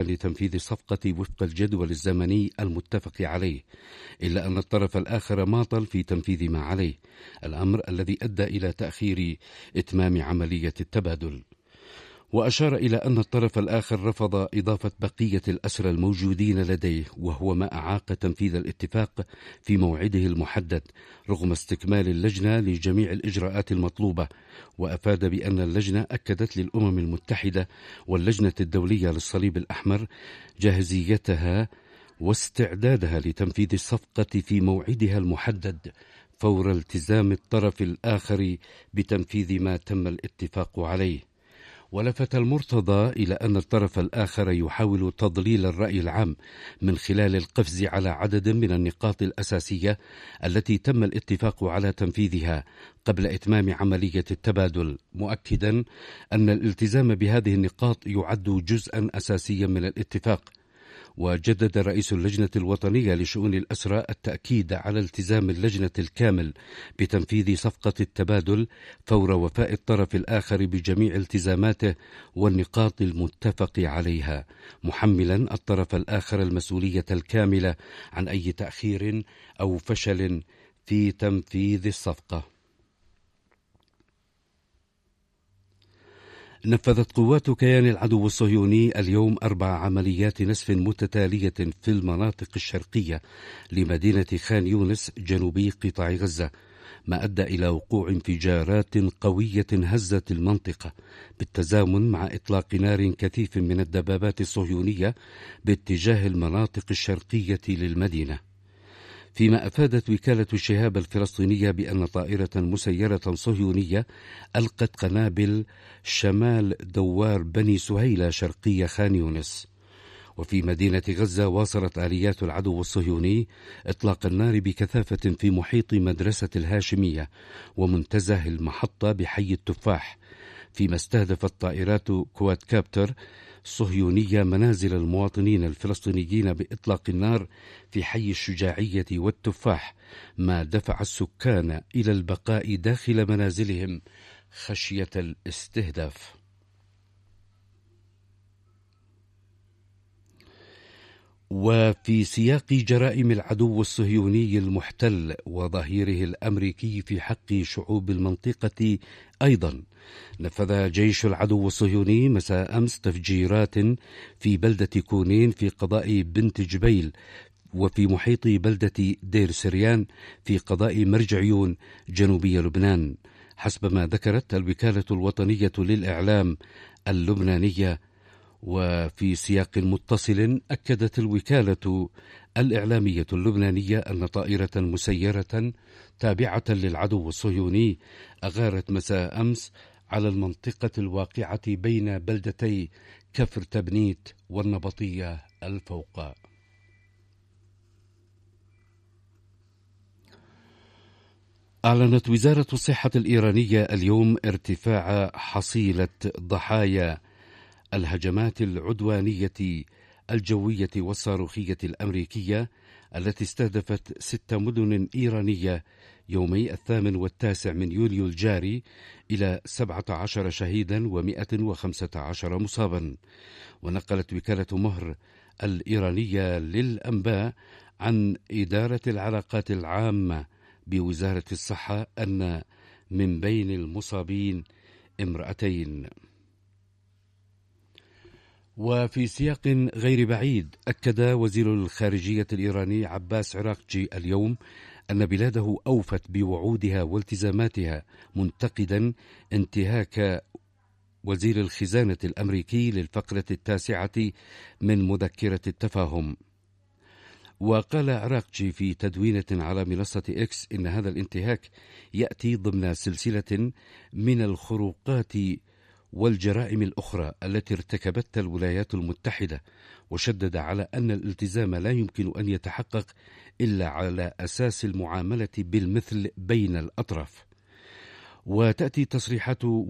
لتنفيذ الصفقة وفق الجدول الزمني المتفق عليه، إلا أن الطرف الآخر ماطل في تنفيذ ما عليه، الأمر الذي أدى إلى تأخير إتمام عملية التبادل. وأشار إلى أن الطرف الآخر رفض إضافة بقية الأسرى الموجودين لديه، وهو ما أعاق تنفيذ الاتفاق في موعده المحدد رغم استكمال اللجنة لجميع الإجراءات المطلوبة. وأفاد بأن اللجنة أكدت للأمم المتحدة واللجنة الدولية للصليب الأحمر جاهزيتها واستعدادها لتنفيذ الصفقة في موعدها المحدد فور التزام الطرف الآخر بتنفيذ ما تم الاتفاق عليه. ولفت المرتضى إلى أن الطرف الآخر يحاول تضليل الرأي العام من خلال القفز على عدد من النقاط الأساسية التي تم الاتفاق على تنفيذها قبل إتمام عملية التبادل، مؤكدا أن الالتزام بهذه النقاط يعد جزءا أساسيا من الاتفاق. وجدد رئيس اللجنة الوطنية لشؤون الأسرى التأكيد على التزام اللجنة الكامل بتنفيذ صفقة التبادل فور وفاء الطرف الآخر بجميع التزاماته والنقاط المتفق عليها، محملا الطرف الآخر المسؤولية الكاملة عن أي تأخير أو فشل في تنفيذ الصفقة. نفذت قوات كيان العدو الصهيوني اليوم 4 عمليات نسف متتالية في المناطق الشرقية لمدينة خان يونس جنوبي قطاع غزة، ما أدى إلى وقوع انفجارات قوية هزت المنطقة بالتزامن مع إطلاق نار كثيف من الدبابات الصهيونية باتجاه المناطق الشرقية للمدينة. فيما أفادت وكالة الشهاب الفلسطينية بأن طائرة مسيرة صهيونية ألقت قنابل شمال دوار بني سهيلة شرقية خان يونس. وفي مدينة غزة واصلت آليات العدو الصهيوني إطلاق النار بكثافة في محيط مدرسة الهاشمية ومنتزه المحطة بحي التفاح، فيما استهدفت طائرات كواد كابتر صهيونية منازل المواطنين الفلسطينيين بإطلاق النار في حي الشجاعية والتفاح، ما دفع السكان إلى البقاء داخل منازلهم خشية الاستهداف. وفي سياق جرائم العدو الصهيوني المحتل وظهيره الأمريكي في حق شعوب المنطقة أيضا، نفذ جيش العدو الصهيوني مساء أمس تفجيرات في بلدة كونين في قضاء بنت جبيل وفي محيط بلدة دير سريان في قضاء مرجعيون جنوبي لبنان، حسب ما ذكرت الوكالة الوطنية للإعلام اللبنانية. وفي سياق متصل أكدت الوكالة الإعلامية اللبنانية أن طائرة مسيرة تابعة للعدو الصهيوني أغارت مساء أمس على المنطقة الواقعة بين بلدتي كفر تبنيت والنبطية الفوقاء. أعلنت وزارة الصحة الإيرانية اليوم ارتفاع حصيلة ضحايا الهجمات العدوانية الجوية والصاروخية الأمريكية التي استهدفت 6 مدن إيرانية يومي 8 و9 من يوليو الجاري إلى 17 شهيدا و115 مصابا. ونقلت وكالة مهر الإيرانية للأنباء عن إدارة العلاقات العامة بوزارة الصحة أن من بين المصابين امرأتين. وفي سياق غير بعيد أكد وزير الخارجية الإيراني عباس عراقجي اليوم أن بلاده أوفت بوعودها والتزاماتها، منتقدا انتهاك وزير الخزانة الأمريكي للفقرة 9 من مذكرة التفاهم. وقال عراقجي في تدوينة على منصة إكس إن هذا الانتهاك يأتي ضمن سلسلة من الخروقات والجرائم الأخرى التي ارتكبتها الولايات المتحدة، وشدد على أن الالتزام لا يمكن أن يتحقق إلا على أساس المعاملة بالمثل بين الأطراف. وتأتي تصريحات